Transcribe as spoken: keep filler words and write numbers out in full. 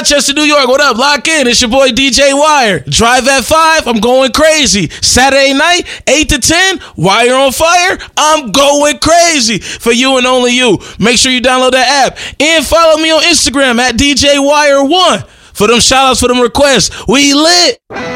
Rochester, New York. What up? Lock in. It's your boy D J Wire. Drive at five. I'm going crazy. Saturday night, eight to ten. Wire on fire. I'm going crazy for you and only you. Make sure you download that app and follow me on Instagram at D J Wire one for them shout outs, for them requests. We lit.